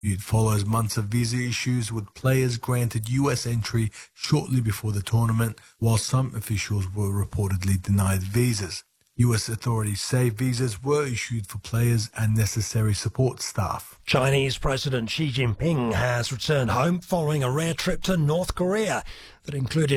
It follows months of visa issues with players granted US entry shortly before the tournament, while some officials were reportedly denied visas. US authorities say visas were issued for players and necessary support staff. Chinese President Xi Jinping has returned home following a rare trip to North Korea that included